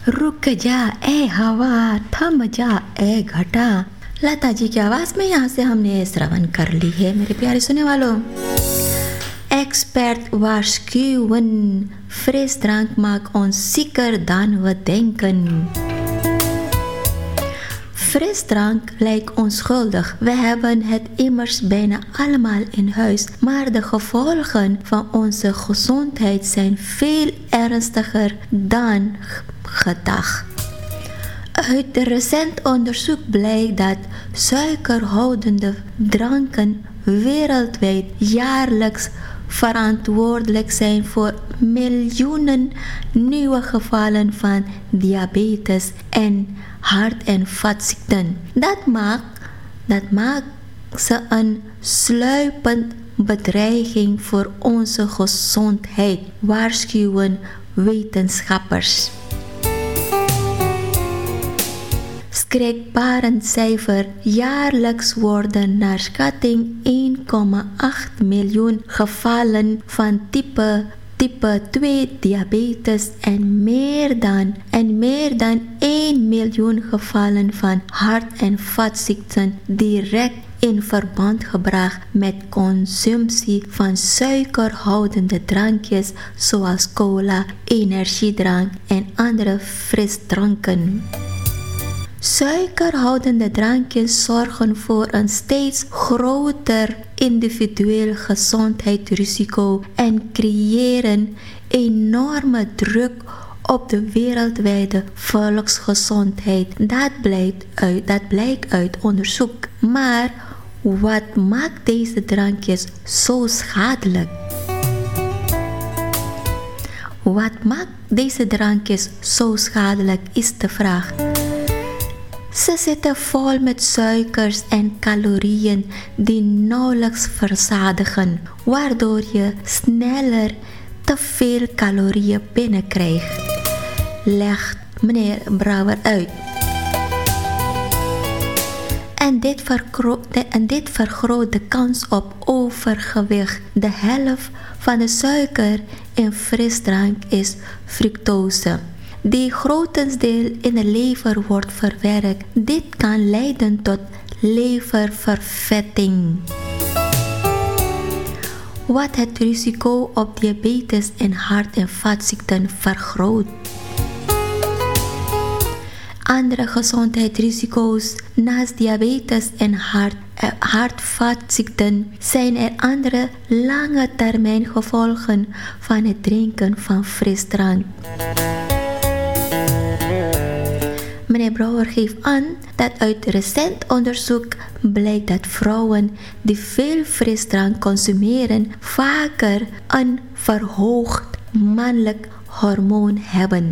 रुक जा ए हवा, थम जा ए घटा। लता जी की आवाज़ में यहाँ से हमने श्रवण कर ली है मेरे प्यारे सुनने वालों। Expert waarschuwen, frisdrank maakt ons zieker dan we denken. Frisdrank lijkt onschuldig. We hebben het immers bijna allemaal in huis. Maar de gevolgen van onze gezondheid zijn veel ernstiger dan gedacht. Uit recent onderzoek blijkt dat suikerhoudende dranken wereldwijd jaarlijks verantwoordelijk zijn voor miljoenen nieuwe gevallen van diabetes en hart- en vaatziekten. Dat maakt ze een sluipend bedreiging voor onze gezondheid, waarschuwen wetenschappers. Schrikbarend cijfer. Jaarlijks worden naar schatting 1,8 miljoen gevallen van type 2 diabetes en meer dan 1 miljoen gevallen van hart- en vaatziekten direct in verband gebracht met consumptie van suikerhoudende drankjes zoals cola, energiedrank en andere frisdranken. Suikerhoudende drankjes zorgen voor een steeds groter individueel gezondheidsrisico en creëren enorme druk op de wereldwijde volksgezondheid. Dat blijkt uit onderzoek. Maar wat maakt deze drankjes zo schadelijk? Wat maakt deze drankjes zo schadelijk is de vraag. Ze zitten vol met suikers en calorieën die nauwelijks verzadigen, waardoor je sneller te veel calorieën binnenkrijgt, legt meneer Brouwer uit. En dit vergroot de kans op overgewicht. De helft van de suiker in frisdrank is fructose, die grotendeels in de lever wordt verwerkt. Dit kan leiden tot leververvetting, wat het risico op diabetes en hart- en vaatziekten vergroot. Andere gezondheidsrisico's naast diabetes en hart-vaatziekten zijn er andere lange termijn gevolgen van het drinken van frisdrank. Meneer Brouwer geeft aan dat uit recent onderzoek blijkt dat vrouwen die veel frisdrank consumeren vaker een verhoogd mannelijk hormoon hebben.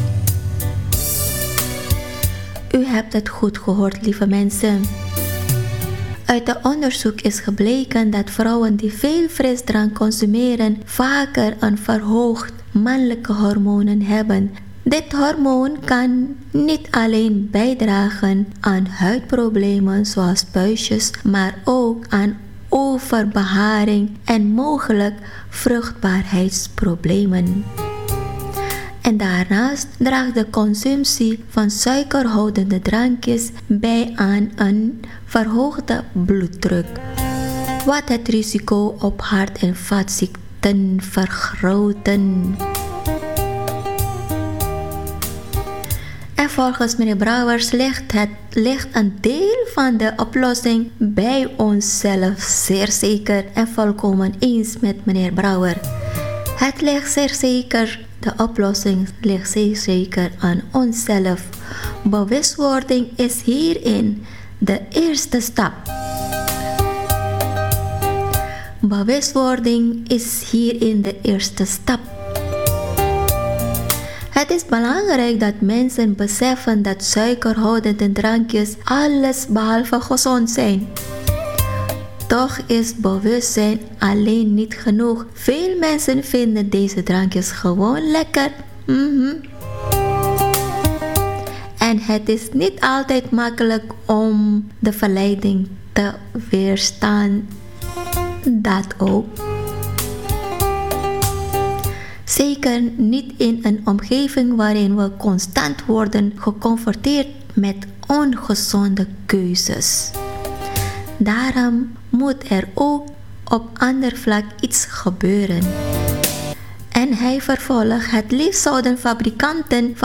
U hebt het goed gehoord, lieve mensen. Uit het onderzoek is gebleken dat vrouwen die veel frisdrank consumeren vaker een verhoogd mannelijke hormoon hebben. Dit hormoon kan niet alleen bijdragen aan huidproblemen zoals puistjes, maar ook aan overbeharing en mogelijk vruchtbaarheidsproblemen. En daarnaast draagt de consumptie van suikerhoudende drankjes bij aan een verhoogde bloeddruk, wat het risico op hart- en vaatziekten vergroten. En volgens meneer Brouwers ligt een deel van de oplossing bij onszelf, zeer zeker en volkomen eens met meneer Brouwer. Het ligt zeer zeker, de oplossing ligt zeer zeker aan onszelf. Bewustwording is hierin de eerste stap. Bewustwording is hierin de eerste stap. Het is belangrijk dat mensen beseffen dat suikerhoudende drankjes alles behalve gezond zijn. Toch is bewustzijn alleen niet genoeg. Veel mensen vinden deze drankjes gewoon lekker. En het is niet altijd makkelijk om de verleiding te weerstaan. Dat ook. Zeker niet in een omgeving waarin we constant worden geconfronteerd met ongezonde keuzes. Daarom moet er ook op ander vlak iets gebeuren. En hij vervolgt: het liefst zouden fabrikanten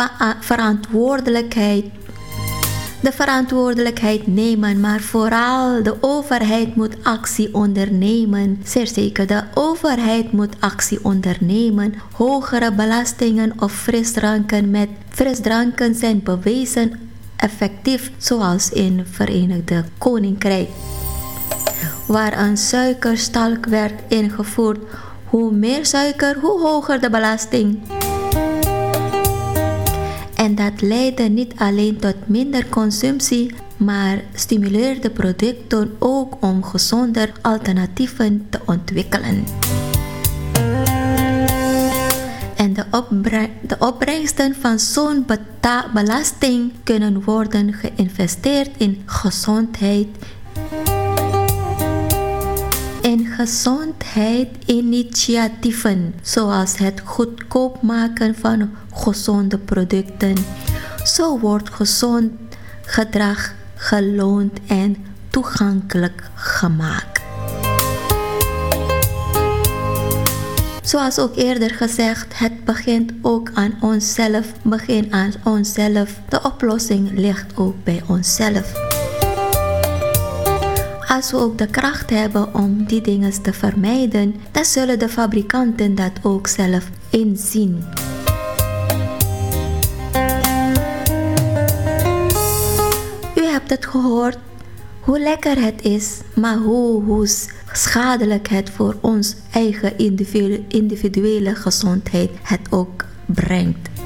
de verantwoordelijkheid nemen, maar vooral de overheid moet actie ondernemen. Zeer zeker, de overheid moet actie ondernemen. Hogere belastingen op frisdranken zijn bewezen effectief, zoals in het Verenigd Koninkrijk, waar een suikerstalk werd ingevoerd. Hoe meer suiker, hoe hoger de belasting. En dat leidde niet alleen tot minder consumptie, maar stimuleerde producten ook om gezonder alternatieven te ontwikkelen. En de opbrengsten van zo'n belasting kunnen worden geïnvesteerd in gezondheid. In gezondheidsinitiatieven, zoals het goedkoop maken van gezonde producten. Zo wordt gezond gedrag geloond en toegankelijk gemaakt. Zoals ook eerder gezegd, het begint ook aan onszelf. De oplossing ligt ook bij onszelf. Als we ook de kracht hebben om die dingen te vermijden, dan zullen de fabrikanten dat ook zelf inzien. U hebt het gehoord, hoe lekker het is, maar hoe schadelijk het voor ons eigen individuele gezondheid het ook brengt.